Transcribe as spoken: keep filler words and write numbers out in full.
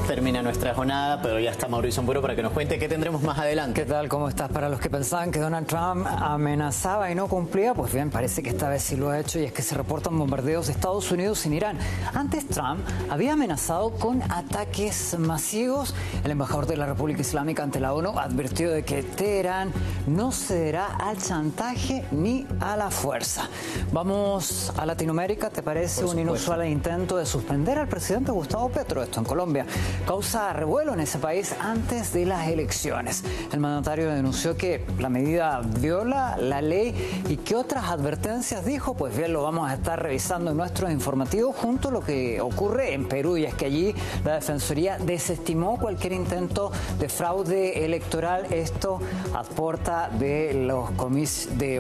termina nuestra jornada, pero ya está Mauricio Ampuro para que nos cuente qué tendremos más adelante. ¿Qué tal? ¿Cómo estás? Para los que pensaban que Donald Trump amenazaba y no cumplía, pues bien, parece que esta vez sí lo ha hecho, y es que se reportan bombardeos de Estados Unidos en Irán. Antes Trump había amenazado con ataques masivos. El embajador de la República Islámica ante la ONU advirtió de que Teherán no cederá al chantaje ni a la fuerza. Vamos a Latinoamérica. ¿Te parece un inusual intento de suspender al presidente Gustavo Petro? Esto en Colombia causa revuelo en ese país antes de las elecciones. El mandatario denunció que la medida viola la ley y que otras advertencias dijo. Pues bien, lo vamos a estar revisando en nuestros informativos junto a lo que ocurre en Perú, y es que allí la Defensoría desestimó cualquier intento de fraude electoral. Esto aporta de los comicios de